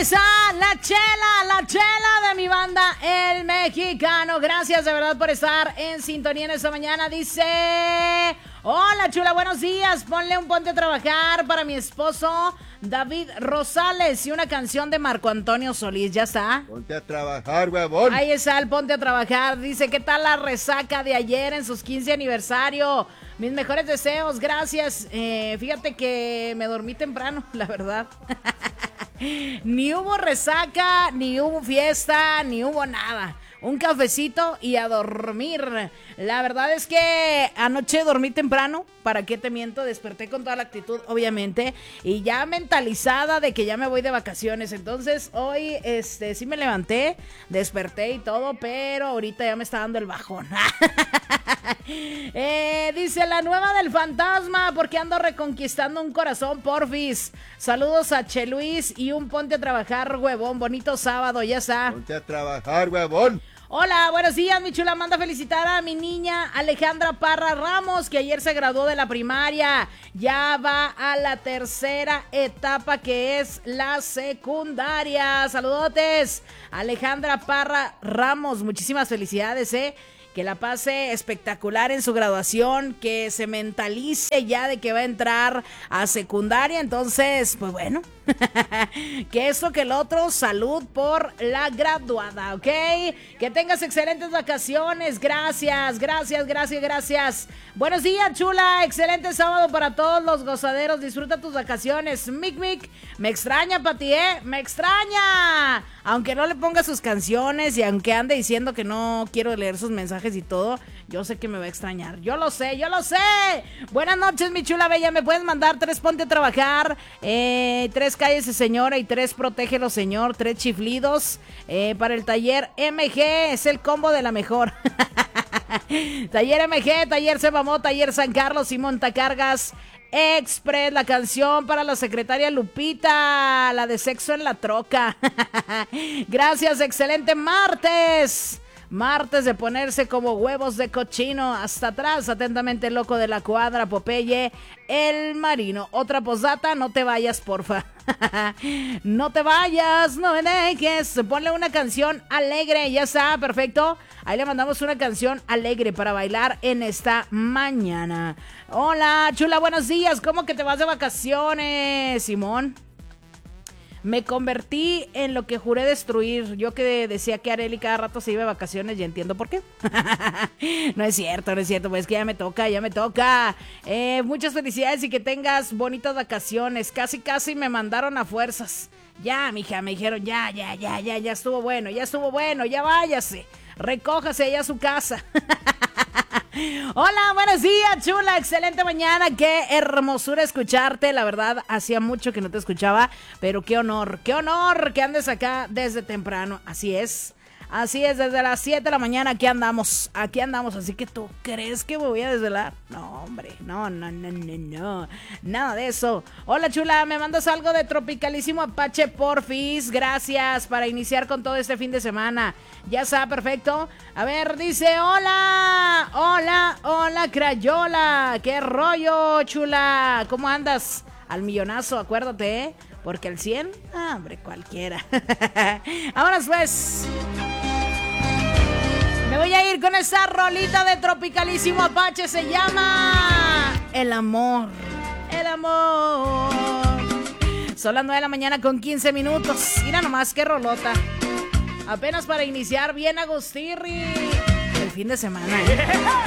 está la chela de mi banda, El Mexicano. Gracias de verdad por estar en sintonía en esta mañana. Dice: hola chula, buenos días. Ponle un ponte a trabajar para mi esposo David Rosales y una canción de Marco Antonio Solís. ¿Ya está? Ponte a trabajar, huevón. Ahí está el ponte a trabajar. Dice: ¿qué tal la resaca de ayer en sus 15 aniversario? Mis mejores deseos, gracias. Fíjate que me dormí temprano, la verdad. Ni hubo resaca, ni hubo fiesta, ni hubo nada. Un cafecito y a dormir. La verdad es que anoche dormí temprano. ¿Para qué te miento? Desperté con toda la actitud, obviamente. Y ya mentalizada de que ya me voy de vacaciones. Entonces hoy sí me levanté, desperté y todo. Pero ahorita ya me está dando el bajón. Dice: la nueva del fantasma, porque ando reconquistando un corazón, porfis. Saludos a Che Luis y un ponte a trabajar, huevón. Bonito sábado, ya está. Ponte a trabajar, huevón. Hola, buenos días, mi chula. Manda felicitar a mi niña Alejandra Parra Ramos, que ayer se graduó de la primaria. Ya va a la tercera etapa, que es la secundaria. Saludotes, Alejandra Parra Ramos. Muchísimas felicidades, que la pase espectacular en su graduación, que se mentalice ya de que va a entrar a secundaria. Entonces, pues bueno, que esto que el otro, salud por la graduada, ¿ok? Que tengas excelentes vacaciones. Gracias. Buenos días, chula. Excelente sábado para todos los gozaderos. Disfruta tus vacaciones. Mic, me extraña, Pati, me extraña. Aunque no le ponga sus canciones y aunque ande diciendo que no quiero leer sus mensajes y todo, yo sé que me va a extrañar. Yo lo sé. Buenas noches, mi chula bella. Me puedes mandar 3 ponte a trabajar, 3 cállese señora y 3 protégelo señor, 3 chiflidos para el taller MG. Es el combo de la mejor. Taller MG, taller Sebamó, taller San Carlos y Montacargas Express. La canción para la secretaria Lupita, la de Sexo en la Troca. Gracias, excelente martes de ponerse como huevos de cochino. Hasta atrás, atentamente, el loco de la cuadra, Popeye el Marino. Otra posdata: no te vayas, porfa. No te vayas, no me dejes. Ponle una canción alegre, ya está, perfecto. Ahí le mandamos una canción alegre para bailar en esta mañana. Hola, chula, buenos días. ¿Cómo que te vas de vacaciones, Simón? Me convertí en lo que juré destruir. Yo que decía que Arely cada rato se iba de vacaciones, ya entiendo por qué. No es cierto, pues es que ya me toca. Muchas felicidades y que tengas bonitas vacaciones. Casi me mandaron a fuerzas. Ya, mija, me dijeron, ya estuvo bueno, ya váyase. Recójase allá a su casa. Hola, buenos días, chula, excelente mañana, qué hermosura escucharte, la verdad, hacía mucho que no te escuchaba, pero qué honor que andes acá desde temprano. Así es, desde las 7 de la mañana aquí andamos, así que ¿tú crees que me voy a desvelar? No, hombre, no, nada de eso. Hola, chula, me mandas algo de Tropicalísimo Apache, porfis, gracias, para iniciar con todo este fin de semana. Ya está, perfecto. A ver, dice: hola, Crayola, qué rollo, chula, ¿cómo andas? Al millonazo, acuérdate, porque el 100, hombre, cualquiera. Vámonos pues. Me voy a ir con esa rolita de Tropicalísimo Apache, se llama El Amor. Son las 9 de la mañana con 15 minutos. Mira nomás qué rolota. Apenas para iniciar bien Agustirri el fin de semana,